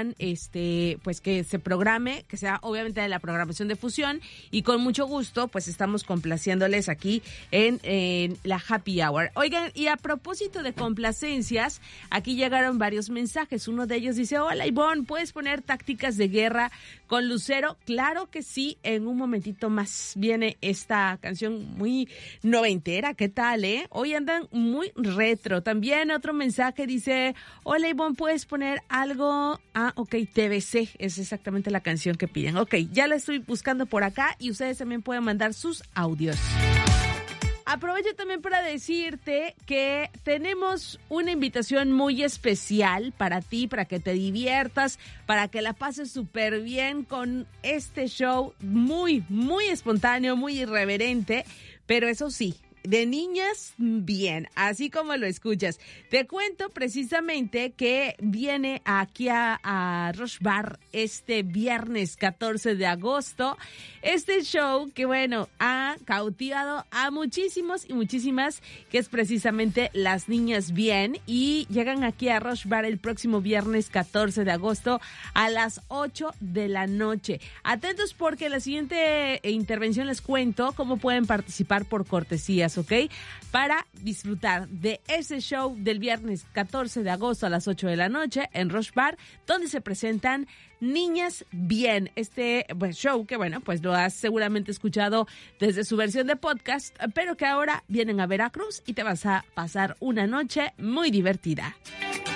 pues que se programe, que sea obviamente de la programación de Fusión, y con mucho gusto pues estamos complaciéndoles aquí en la Happy Hour. Oigan, y a propósito de complacencias, aquí llegaron varios mensajes. Uno de ellos dice: hola Ivonne, ¿puedes poner Tácticas de Guerra con Lucero? Claro que sí, en un momentito más viene esta canción muy noventera. ¿Qué tal, Hoy andan muy retro. También otro mensaje dice: hola Ivonne, ¿puedes poner algo? Ok, TBC es exactamente la canción que piden. Ok, ya la estoy buscando por acá y ustedes también pueden mandar sus audios. Aprovecho también para decirte que tenemos una invitación muy especial para ti, para que te diviertas, para que la pases súper bien con este show muy, muy espontáneo, muy irreverente, pero eso sí, de niñas, bien, así como lo escuchas. Te cuento precisamente que viene aquí a Rush Bar este viernes 14 de agosto. Este show que, bueno, ha cautivado a muchísimos y muchísimas, que es precisamente Las Niñas Bien. Y llegan aquí a Rush Bar el próximo viernes 14 de agosto a las 8 de la noche. Atentos porque en la siguiente intervención les cuento cómo pueden participar por cortesías, ¿ok? Para disfrutar de ese show del viernes 14 de agosto a las 8 de la noche en Rush Bar, donde se presentan Niñas Bien. Este show que, bueno, pues lo has seguramente escuchado desde su versión de podcast, pero que ahora vienen a Veracruz y te vas a pasar una noche muy divertida.